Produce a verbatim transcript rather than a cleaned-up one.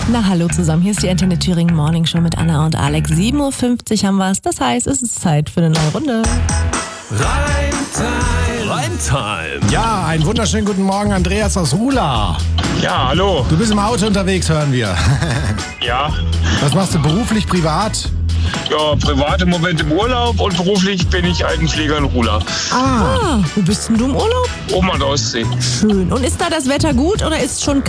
Na hallo zusammen, hier ist die Antenne Thüringen Morning Show mit Anna und Alex. sieben Uhr fünfzig haben wir es, das heißt, es ist Zeit für eine neue Runde. Reimtime. Reimtime. Ja, einen wunderschönen guten Morgen, Andreas aus Rula. Ja, hallo. Du bist im Auto unterwegs, hören wir. Ja. Was machst du beruflich, privat? Ja, privat im Moment im Urlaub und beruflich bin ich Altenpfleger in Rula. Ah, wo bist denn du im Urlaub? Oben an der Ostsee. Schön. Und ist da das Wetter gut oder ist schon